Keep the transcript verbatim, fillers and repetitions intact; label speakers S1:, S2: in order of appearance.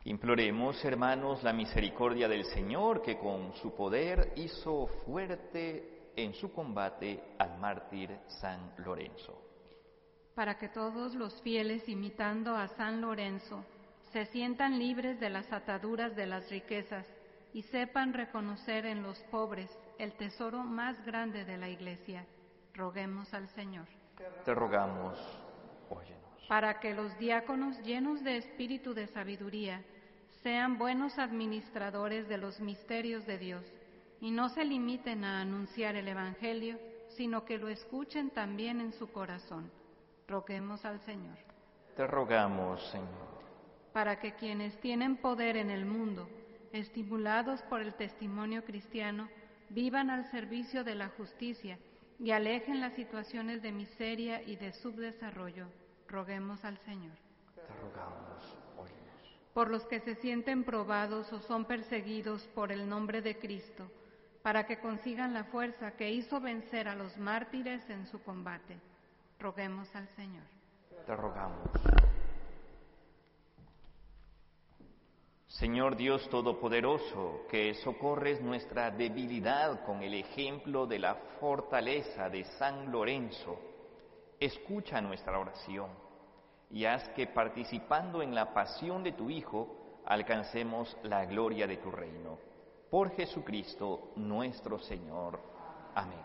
S1: Imploremos, hermanos, la misericordia del Señor, que con su poder hizo fuerte en su combate al mártir San Lorenzo.
S2: Para que todos los fieles, imitando a San Lorenzo, se sientan libres de las ataduras de las riquezas y sepan reconocer en los pobres el tesoro más grande de la Iglesia. Roguemos al Señor.
S1: Te rogamos, óyenos.
S2: Para que los diáconos, llenos de espíritu de sabiduría, sean buenos administradores de los misterios de Dios y no se limiten a anunciar el Evangelio, sino que lo escuchen también en su corazón. Roguemos al Señor.
S1: Te rogamos, Señor.
S2: Para que quienes tienen poder en el mundo, estimulados por el testimonio cristiano, vivan al servicio de la justicia y alejen las situaciones de miseria y de subdesarrollo. Roguemos al Señor.
S1: Te rogamos, óyenos.
S2: Por los que se sienten probados o son perseguidos por el nombre de Cristo, para que consigan la fuerza que hizo vencer a los mártires en su combate. Roguemos al Señor.
S1: Te rogamos. Señor Dios Todopoderoso, que socorres nuestra debilidad con el ejemplo de la fortaleza de San Lorenzo, escucha nuestra oración y haz que participando en la pasión de tu Hijo alcancemos la gloria de tu reino. Por Jesucristo nuestro Señor. Amén.